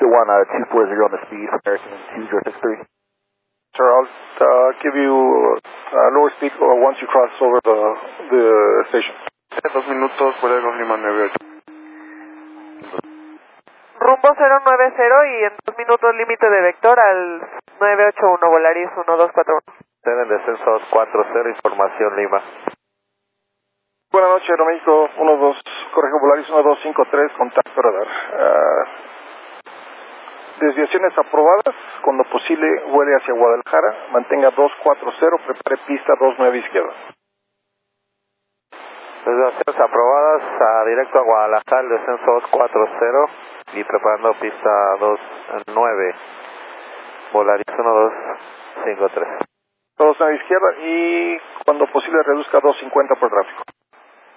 still want 240 on the speed for American 2063. Sir, I'll give you lower speed once you cross over the station. 2 minutos, fuera de Lima 98. Rumbo 090 y en 2 minutos límite de vector al 981, Volaris 1241. En descenso 240, información Lima. Buenas noches, Aeroméxico 12, correcto, Volaris 1253, contacto radar. Desviaciones aprobadas, cuando posible vuele hacia Guadalajara, mantenga 240, prepare pista 29 izquierda. Desviaciones aprobadas, directo a Guadalajara, descenso 240 y preparando pista 29, Volaris 1253. 29 izquierda y cuando posible reduzca 250 por tráfico.